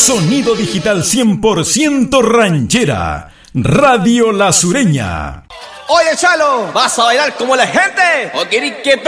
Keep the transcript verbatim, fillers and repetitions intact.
Sonido digital cien por ciento ranchera. Radio La Sureña. Oye, Chalo, ¿vas a bailar como la gente? ¿O querés que